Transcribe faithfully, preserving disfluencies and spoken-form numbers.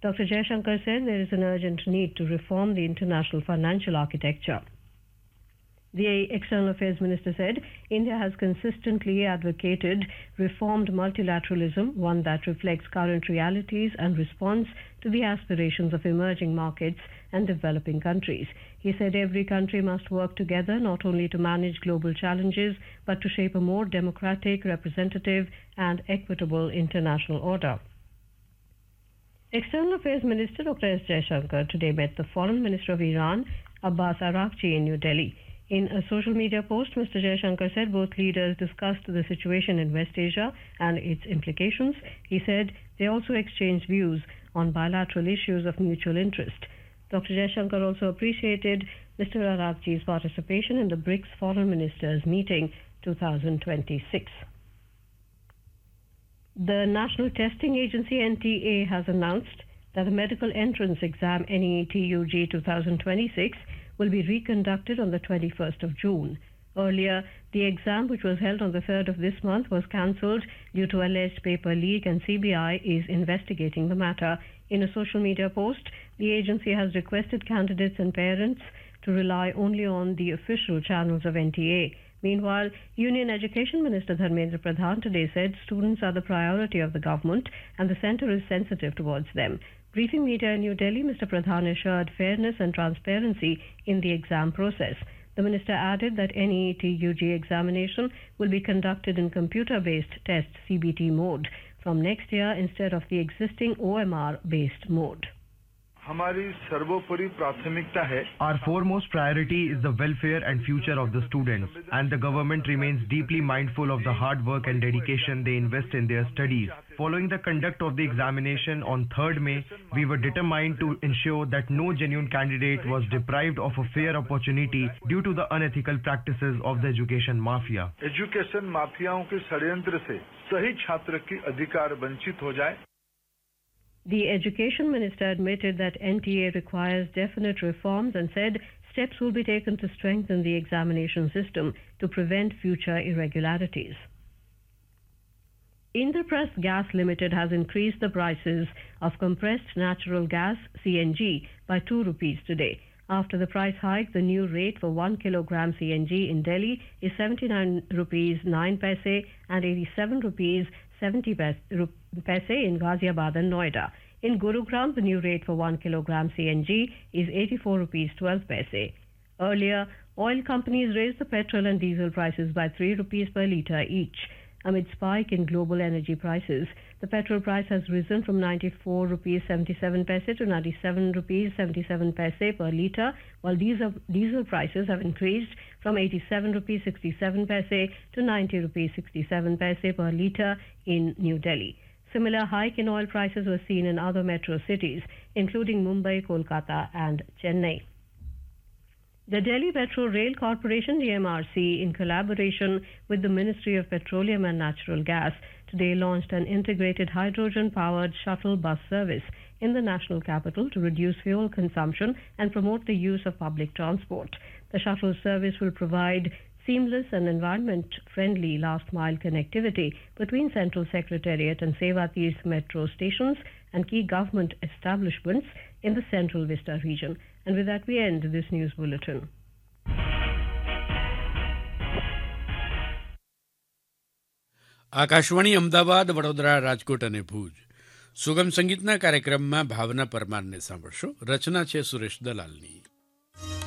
Doctor Jaishankar said there is an urgent need to reform the international financial architecture. The External Affairs Minister said India has consistently advocated reformed multilateralism, one that reflects current realities and responds to the aspirations of emerging markets and developing countries. He said every country must work together not only to manage global challenges but to shape a more democratic, representative and equitable international order. External Affairs Minister Doctor S. Jaishankar today met the Foreign Minister of Iran, Abbas Araghchi, in New Delhi. In a social media post, Mister Jaishankar said both leaders discussed the situation in West Asia and its implications. He said they also exchanged views on bilateral issues of mutual interest. Doctor Jaishankar also appreciated Mister Araghchi's participation in the BRICS Foreign Ministers meeting twenty twenty-six. The National Testing Agency N T A has announced that the medical entrance exam N E E T U G twenty twenty-six will be reconducted on the twenty-first of June. Earlier, the exam, which was held on the third of this month, was cancelled due to alleged paper leak, and C B I is investigating the matter. In a social media post, the agency has requested candidates and parents to rely only on the official channels of N T A. Meanwhile, Union Education Minister Dharmendra Pradhan today said students are the priority of the government and the centre is sensitive towards them. Briefing media in New Delhi, Mister Pradhan assured fairness and transparency in the exam process. The minister added that N E E T U G examination will be conducted in computer-based test C B T mode from next year instead of the existing O M R-based mode. Our foremost priority is the welfare and future of the students, and the government remains deeply mindful of the hard work and dedication they invest in their studies. Following the conduct of the examination on third May, we were determined to ensure that no genuine candidate was deprived of a fair opportunity due to the unethical practices of the education mafia. Education माफियाओं के षड्यंत्र से सही छात्र की अधिकार वंचित हो जाए. The Education Minister admitted that N T A requires definite reforms and said steps will be taken to strengthen the examination system to prevent future irregularities. Indraprastha Gas Limited has increased the prices of compressed natural gas C N G by two rupees today. After the price hike, the new rate for one kilogram C N G in Delhi is seventy-nine rupees nine paise and eighty-seven rupees seventy paise in Ghaziabad and Noida. In Gurugram, the new rate for one kilogram C N G is eighty-four rupees twelve paise. Earlier, oil companies raised the petrol and diesel prices by three rupees per litre each. Amid spike in global energy prices, the petrol price has risen from ninety-four rupees seventy-seven paise to ninety-seven rupees seventy-seven paise per litre, while diesel, diesel prices have increased from eighty-seven rupees sixty-seven paise to ninety rupees sixty-seven paise per litre in New Delhi. Similar hike in oil prices was seen in other metro cities, including Mumbai, Kolkata and Chennai. The Delhi Metro Rail Corporation D M R C, in collaboration with the Ministry of Petroleum and Natural Gas, today launched an integrated hydrogen-powered shuttle bus service in the national capital to reduce fuel consumption and promote the use of public transport. The shuttle service will provide seamless and environment-friendly last-mile connectivity between Central Secretariat and Sevatirth metro stations and key government establishments in the Central Vista region. And with that, we end this news bulletin. Akashvani Ahmedabad, Vadodara, Rajkot અને ભુજ. સુગમ સંગીતના કાર્યક્રમમાં ભાવના પરમારને સાંભળશો. રચના છે સુરેશ દલાલની.